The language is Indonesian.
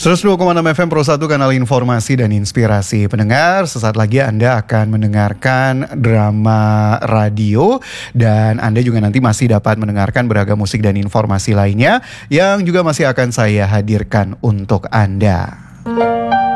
102,6 FM Pro 1 kanal informasi dan inspirasi. Pendengar, sesaat lagi Anda akan mendengarkan drama radio dan Anda juga nanti masih dapat mendengarkan beragam musik dan informasi lainnya yang juga masih akan saya hadirkan untuk Anda.